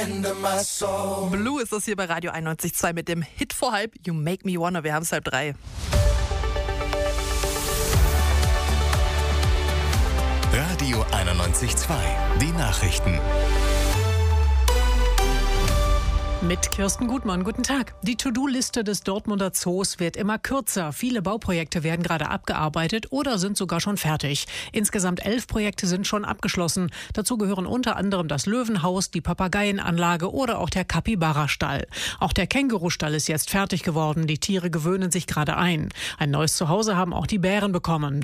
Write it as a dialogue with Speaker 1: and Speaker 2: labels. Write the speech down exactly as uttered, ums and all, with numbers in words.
Speaker 1: Blue ist das hier bei Radio einundneunzig Komma zwei mit dem Hit vor halb, You Make Me Wanna. Wir haben es halb drei.
Speaker 2: Radio einundneunzig Komma zwei, die Nachrichten.
Speaker 3: Mit Kirsten Gutmann, guten Tag. Die To-Do-Liste des Dortmunder Zoos wird immer kürzer. Viele Bauprojekte werden gerade abgearbeitet oder sind sogar schon fertig. Insgesamt elf Projekte sind schon abgeschlossen. Dazu gehören unter anderem das Löwenhaus, die Papageienanlage oder auch der Capybara-Stall. Auch der Kängurustall ist jetzt fertig geworden. Die Tiere gewöhnen sich gerade ein. Ein neues Zuhause haben auch die Bären bekommen.